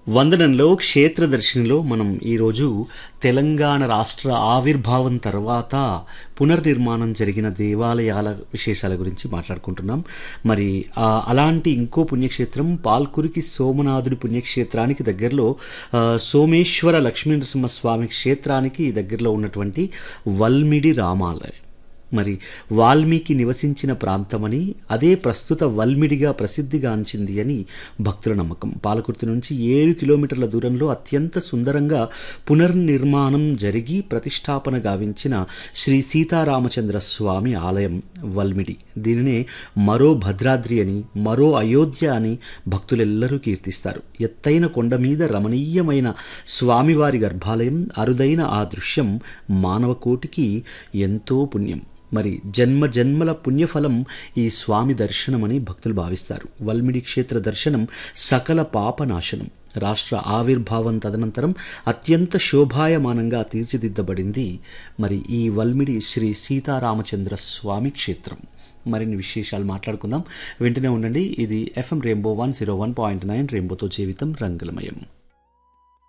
వందనంలో క్షేత్ర దర్శినిలో మనం ఈరోజు తెలంగాణ రాష్ట్ర ఆవిర్భావం తర్వాత పునర్నిర్మాణం జరిగిన దేవాలయాల విశేషాల గురించి మాట్లాడుకుంటున్నాం. మరి అలాంటి ఇంకో పుణ్యక్షేత్రం పాల్కురికి సోమనాథుడి పుణ్యక్షేత్రానికి దగ్గరలో సోమేశ్వర లక్ష్మీనరసింహస్వామి క్షేత్రానికి దగ్గరలో ఉన్నటువంటి వల్మిడి రామాలయం. మరి వాల్మీకి నివసించిన ప్రాంతమని, అదే ప్రస్తుత వల్మిడిగా ప్రసిద్ధిగాంచింది అని భక్తుల నమ్మకం. పాలకుర్తి నుంచి 7 కిలోమీటర్ల దూరంలో అత్యంత సుందరంగా పునర్నిర్మాణం జరిగి ప్రతిష్టాపన గావించిన శ్రీ సీతారామచంద్ర స్వామి ఆలయం వల్మిడి. దీనినే మరో భద్రాద్రి అని, మరో అయోధ్య అని భక్తులెల్లరూ కీర్తిస్తారు. ఎత్తైన కొండ మీద రమణీయమైన స్వామివారి గర్భాలయం, అరుదైన ఆ దృశ్యం మానవకోటికి ఎంతో పుణ్యం. మరి జన్మ జన్మల పుణ్యఫలం ఈ స్వామి దర్శనమని భక్తులు భావిస్తారు. వల్మిడి క్షేత్ర దర్శనం సకల పాపనాశనం. రాష్ట్ర ఆవిర్భావం తదనంతరం అత్యంత శోభాయమానంగా తీర్చిదిద్దబడింది మరి ఈ వల్మిడి శ్రీ సీతారామచంద్ర స్వామి క్షేత్రం. మరిన్ని విశేషాలు మాట్లాడుకుందాం. వెంటనే ఉండండి. ఇది FM రెయిన్బో 101.9 రెయిన్బోతో జీవితం రంగులమయం.